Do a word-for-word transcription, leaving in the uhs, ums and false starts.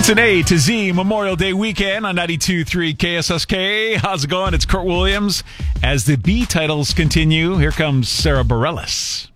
It's an A to Z Memorial Day weekend on ninety-two point three K S S K. How's it going? It's Kurt Williams. As the B titles continue, here comes Sarah Bareilles.